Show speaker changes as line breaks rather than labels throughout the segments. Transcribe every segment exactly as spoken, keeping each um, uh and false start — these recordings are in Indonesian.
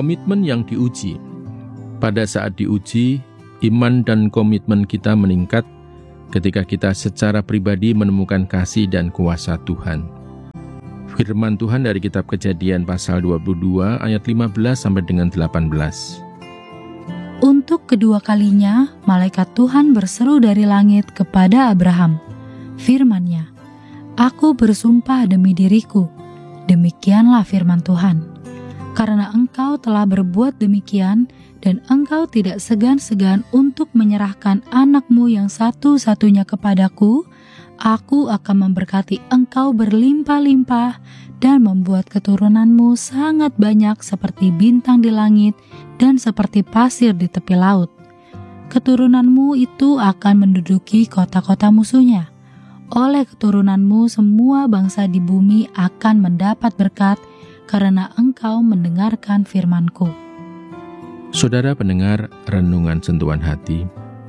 Komitmen yang diuji. Pada saat diuji, iman dan komitmen kita meningkat ketika kita secara pribadi menemukan kasih dan kuasa Tuhan. Firman Tuhan dari kitab Kejadian pasal dua puluh dua ayat lima belas sampai dengan delapan belas.
Untuk kedua kalinya, malaikat Tuhan berseru dari langit kepada Abraham. Firman-Nya, "Aku bersumpah demi diriku, demikianlah firman Tuhan. Karena engkau telah berbuat demikian, dan engkau tidak segan-segan untuk menyerahkan anakmu yang satu-satunya kepadaku, aku akan memberkati engkau berlimpah-limpah dan membuat keturunanmu sangat banyak seperti bintang di langit dan seperti pasir di tepi laut. Keturunanmu itu akan menduduki kota-kota musuhnya. Oleh keturunanmu semua bangsa di bumi akan mendapat berkat karena engkau mendengarkan firman-Ku."
Saudara pendengar renungan sentuhan hati,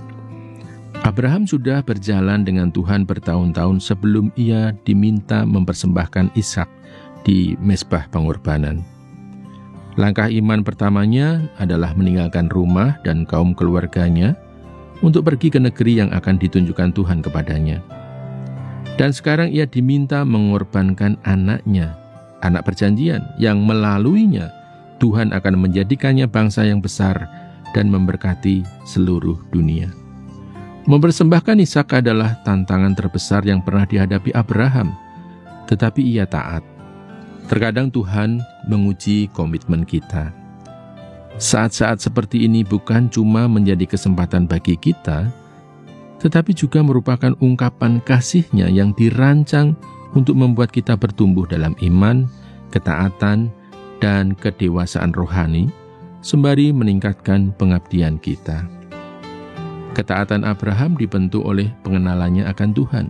Abraham sudah berjalan dengan Tuhan bertahun-tahun sebelum ia diminta mempersembahkan Ishak di mezbah pengorbanan. Langkah iman pertamanya adalah meninggalkan rumah dan kaum keluarganya untuk pergi ke negeri yang akan ditunjukkan Tuhan kepadanya. Dan sekarang ia diminta mengorbankan anaknya, anak perjanjian yang melaluinya Tuhan akan menjadikannya bangsa yang besar dan memberkati seluruh dunia. Mempersembahkan Ishak adalah tantangan terbesar yang pernah dihadapi Abraham, tetapi ia taat. Terkadang Tuhan menguji komitmen kita. Saat-saat seperti ini bukan cuma menjadi kesempatan bagi kita, tetapi juga merupakan ungkapan kasih-Nya yang dirancang untuk membuat kita bertumbuh dalam iman, ketaatan, dan kedewasaan rohani, sembari meningkatkan pengabdian kita. Ketaatan Abraham dibentuk oleh pengenalannya akan Tuhan.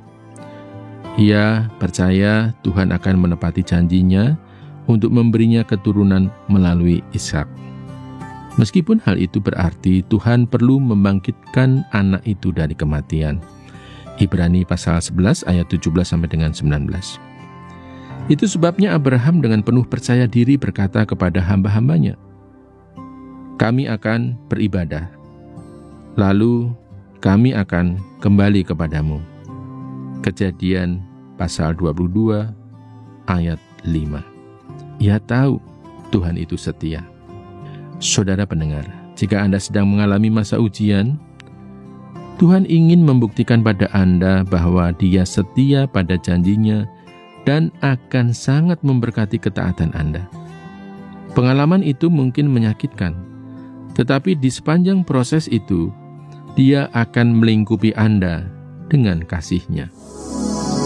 Ia percaya Tuhan akan menepati janjinya untuk memberinya keturunan melalui Ishak. Meskipun hal itu berarti Tuhan perlu membangkitkan anak itu dari kematian. Ibrani pasal sebelas ayat tujuh belas sampai dengan sembilan belas. Itu sebabnya Abraham dengan penuh percaya diri berkata kepada hamba-hambanya, "Kami akan beribadah, lalu kami akan kembali kepadamu." Kejadian pasal dua puluh dua ayat lima. Ia tahu Tuhan itu setia. Saudara pendengar, jika Anda sedang mengalami masa ujian, Tuhan ingin membuktikan pada Anda bahwa Dia setia pada janjinya dan akan sangat memberkati ketaatan Anda. Pengalaman itu mungkin menyakitkan, tetapi di sepanjang proses itu, Dia akan melingkupi Anda dengan kasih-Nya.